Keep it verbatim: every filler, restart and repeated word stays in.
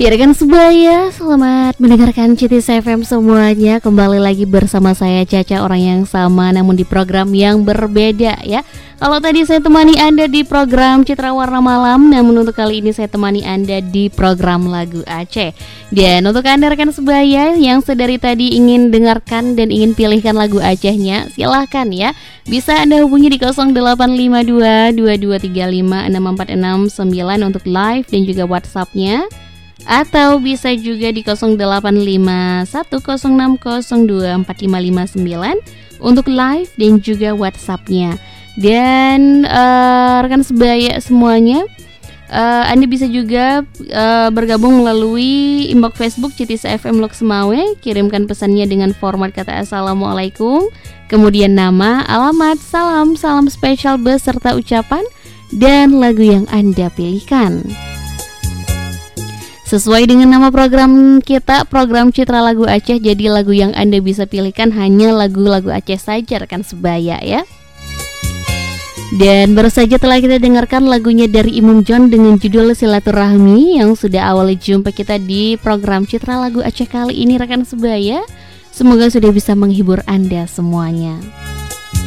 Ya rekan sebaya, selamat mendengarkan C T S F M semuanya. Kembali lagi bersama saya Caca, orang yang sama namun di program yang berbeda ya. Kalau tadi saya temani Anda di program Citra Warna Malam, namun untuk kali ini saya temani Anda di program Lagu Aceh. Dan untuk Anda rekan sebaya yang sedari tadi ingin dengarkan dan ingin pilihkan lagu Acehnya, silahkan ya. Bisa Anda hubungi di nol delapan lima dua dua dua tiga lima enam empat enam sembilan untuk live dan juga WhatsApp-nya. Atau bisa juga di nol delapan lima satu nol enam nol dua empat lima lima sembilan untuk live dan juga WhatsApp-nya. Dan uh, rekan sebaya semuanya, uh, Anda bisa juga uh, bergabung melalui inbox Facebook C T S F M Lok Semawe. Kirimkan pesannya dengan format kata Assalamualaikum, kemudian nama, alamat, salam, salam spesial beserta ucapan dan lagu yang Anda pilihkan. Sesuai dengan nama program kita, program Citra Lagu Aceh, jadi lagu yang Anda bisa pilihkan hanya lagu-lagu Aceh saja rekan sebaya ya. Dan baru saja telah kita dengarkan lagunya dari Imam John dengan judul Silaturahmi yang sudah awali jumpa kita di program Citra Lagu Aceh kali ini rekan sebaya. Semoga sudah bisa menghibur Anda semuanya.